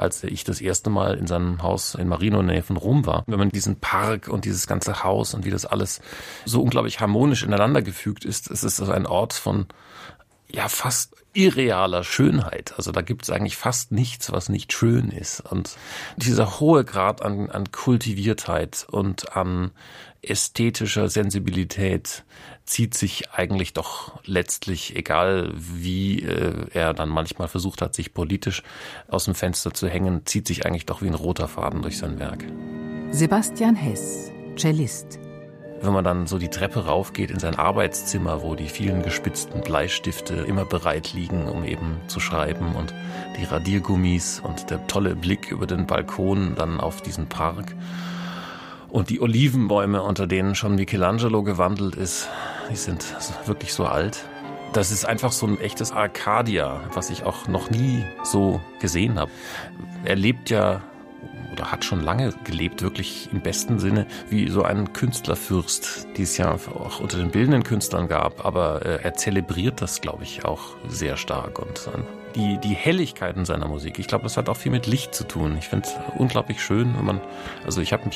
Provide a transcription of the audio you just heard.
als ich das erste Mal in seinem Haus in Marino in der Nähe von Rom war. Wenn man diesen Park und dieses ganze Haus und wie das alles so unglaublich harmonisch ineinander gefügt ist, es ist ein Ort von fast irrealer Schönheit. Also da gibt es eigentlich fast nichts, was nicht schön ist. Und dieser hohe Grad an Kultiviertheit und an ästhetischer Sensibilität zieht sich eigentlich doch letztlich, egal wie er dann manchmal versucht hat, sich politisch aus dem Fenster zu hängen, zieht sich eigentlich doch wie ein roter Faden durch sein Werk. Sebastian Hess, Cellist. Wenn man dann so die Treppe raufgeht in sein Arbeitszimmer, wo die vielen gespitzten Bleistifte immer bereit liegen, um eben zu schreiben, und die Radiergummis und der tolle Blick über den Balkon dann auf diesen Park und die Olivenbäume, unter denen schon Michelangelo gewandelt ist, die sind wirklich so alt. Das ist einfach so ein echtes Arcadia, was ich auch noch nie so gesehen habe. Er lebt ja oder hat schon lange gelebt, wirklich im besten Sinne, wie so ein Künstlerfürst, die es ja auch unter den bildenden Künstlern gab. Aber er zelebriert das, glaube ich, auch sehr stark. Und die Helligkeiten seiner Musik, ich glaube, das hat auch viel mit Licht zu tun. Ich finde es unglaublich schön, wenn man, also ich habe mich